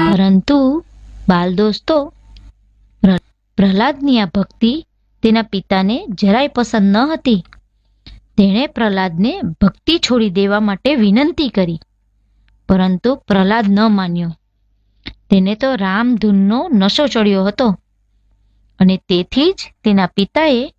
પરંતુ બાલ દોસ્તો, પ્રહલાદની આ ભક્તિ તેના પિતાને જરાય પસંદ ન હતી. તેણે પ્રહલાદને ભક્તિ છોડી દેવા માટે વિનંતી કરી, પરંતુ પ્રહલાદ ન માન્યો. તેને તો રામધૂનનો નશો ચડ્યો હતો અને તેથી જ તેના પિતાએ